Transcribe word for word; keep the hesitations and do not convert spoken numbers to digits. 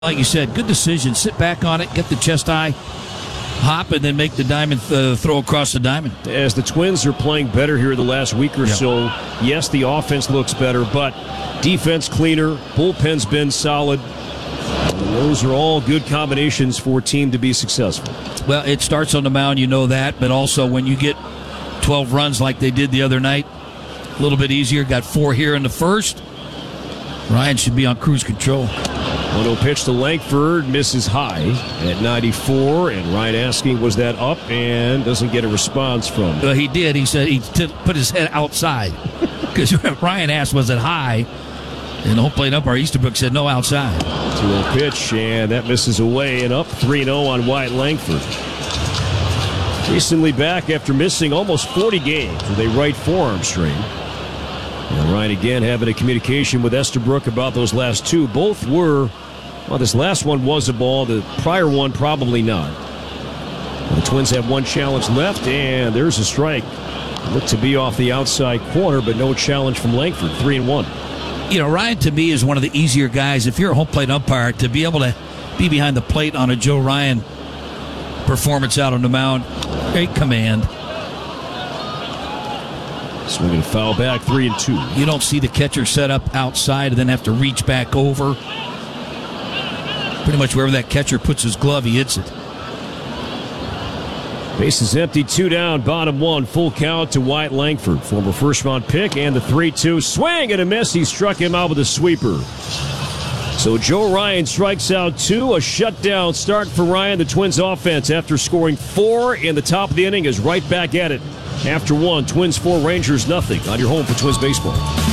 Like you said, good decision. Sit back on it, get the chest high, hop, and then make the diamond uh, throw across the diamond. As the Twins are playing better here the last week or yep. so, yes, the offense looks better, but defense cleaner, bullpen's been solid. And those are all good combinations for a team to be successful. Well, it starts on the mound, you know that, but also when you get twelve runs like they did the other night, a little bit easier. Got four here in the first. Ryan should be on cruise control. one oh pitch to Langford, misses high at ninety-four, and Ryan asking, was that up, and doesn't get a response from him. Well, he did. He said he t- put his head outside because Ryan asked, was it high? And the home plate umpire Easterbrook said no, outside. two oh pitch, and that misses away, and up three oh on Wyatt Langford. Recently back after missing almost forty games with a right forearm strain. And Ryan again having a communication with Estabrook about those last two. Both were, well, this last one was a ball. The prior one probably not. The Twins have one challenge left, and there's a strike. Looked to be off the outside corner, but no challenge from Langford. Three and one. You know, Ryan to me is one of the easier guys. If you're a home plate umpire, to be able to be behind the plate on a Joe Ryan performance out on the mound, great command. Swinging foul back, three and two. You don't see the catcher set up outside and then have to reach back over. Pretty much wherever that catcher puts his glove, he hits it. Bases empty, two down, bottom one, full count to Wyatt Langford, former first-round pick, and the three two swing and a miss. He struck him out with a sweeper. So Joe Ryan strikes out two, a shutdown start for Ryan. The Twins offense, after scoring four in the top of the inning, is right back at it. After one, Twins four, Rangers nothing on your home for Twins baseball.